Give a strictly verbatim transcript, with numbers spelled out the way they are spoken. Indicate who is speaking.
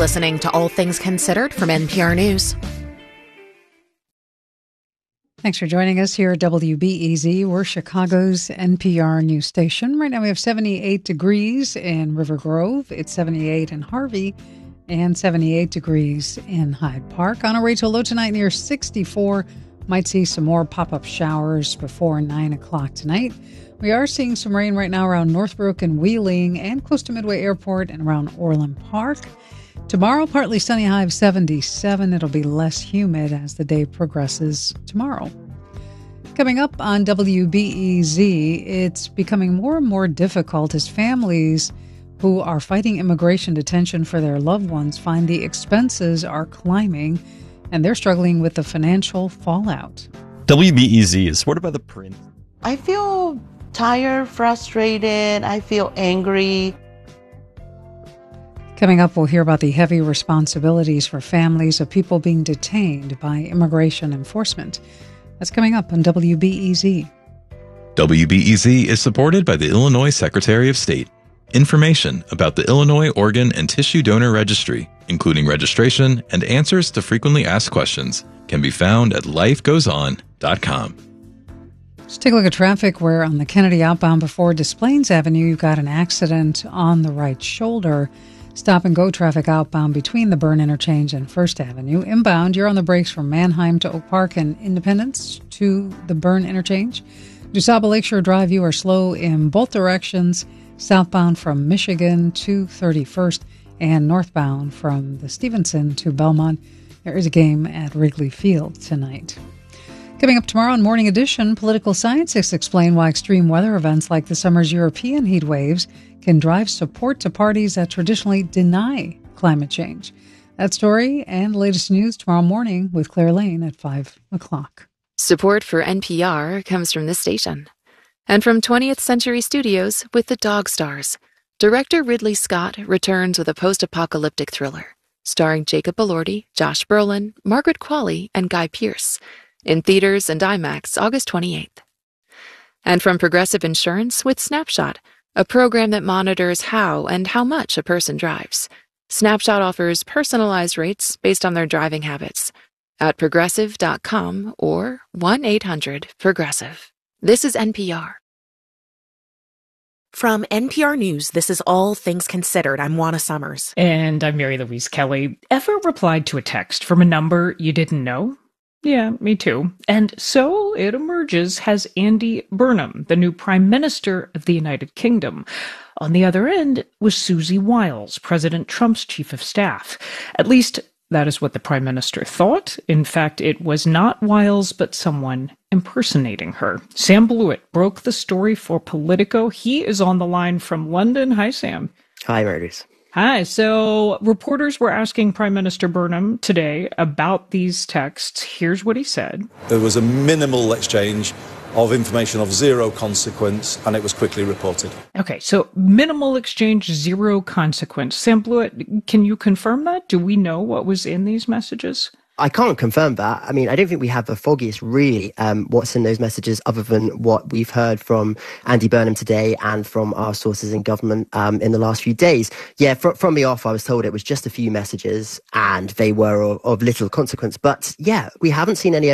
Speaker 1: listening to All Things Considered from N P R News.
Speaker 2: Thanks for joining us here at W B E Z. We're Chicago's N P R news station. Right now we have seventy-eight degrees in River Grove. It's seventy-eight in Harvey and seventy-eight degrees in Hyde Park. On our way to a low tonight near sixty-four. Might see some more pop-up showers before nine o'clock tonight. We are seeing some rain right now around Northbrook and Wheeling and close to Midway Airport and around Orland Park. Tomorrow, partly sunny, high of seventy-seven. It'll be less humid as the day progresses tomorrow. Coming up on W B E Z, it's becoming more and more difficult as families who are fighting immigration detention for their loved ones find the expenses are climbing and they're struggling with the financial fallout.
Speaker 3: W B E Z is supported by the Print.
Speaker 4: I feel tired, frustrated. I feel angry.
Speaker 2: Coming up, we'll hear about the heavy responsibilities for families of people being detained by immigration enforcement. That's coming up on W B E Z.
Speaker 5: W B E Z is supported by the Illinois Secretary of State. Information about the Illinois Organ and Tissue Donor Registry, including registration and answers to frequently asked questions, can be found at life goes on dot com.
Speaker 2: Let's take a look at traffic where on the Kennedy outbound before Des Plaines Avenue, you've got an accident on the right shoulder. Stop and go traffic outbound between the Byrne Interchange and First Avenue. Inbound, you're on the brakes from Manheim to Oak Park and Independence to the Byrne Interchange. DuSable Lakeshore Drive, you are slow in both directions. Southbound from Michigan to thirty-first and northbound from the Stevenson to Belmont. There is a game at Wrigley Field tonight. Coming up tomorrow on Morning Edition, political scientists explain why extreme weather events like the summer's European heat waves can drive support to parties that traditionally deny climate change. That story and the latest news tomorrow morning with Claire Lane at five o'clock.
Speaker 1: Support for N P R comes from this station. And from twentieth Century Studios with The Dog Stars. Director Ridley Scott returns with a post-apocalyptic thriller, starring Jacob Elordi, Josh Brolin, Margaret Qualley, and Guy Pearce. In theaters and IMAX August twenty-eighth. And from Progressive Insurance with Snapshot, a program that monitors how and how much a person drives. Snapshot offers personalized rates based on their driving habits at progressive dot com or one eight hundred progressive. This is N P R.
Speaker 6: From N P R News, this is All Things Considered. I'm Juana Summers.
Speaker 7: And I'm Mary Louise Kelly. Ever replied to a text from a number you didn't know? Yeah, me too. And so it emerges as Andy Burnham, the new Prime Minister of the United Kingdom. On the other end was Susie Wiles, President Trump's chief of staff. At least that is what the Prime Minister thought. In fact, it was not Wiles, but someone impersonating her. Sam Blewett broke the story for Politico. He is on the line from London. Hi, Sam.
Speaker 8: Hi, Meredith.
Speaker 7: Hi. So reporters were asking Prime Minister Burnham today about these texts. Here's what he said.
Speaker 9: There was a minimal exchange of information of zero consequence, and it was quickly reported.
Speaker 7: Okay, so minimal exchange, zero consequence. Sam Blewett, can you confirm that? Do we know what was in these messages?
Speaker 8: I can't confirm that. I mean, I don't think we have the foggiest, really, um, what's in those messages other than what we've heard from Andy Burnham today and from our sources in government um, in the last few days. Yeah, fr- from the off, I was told it was just a few messages and they were of, of little consequence. But yeah, we haven't seen any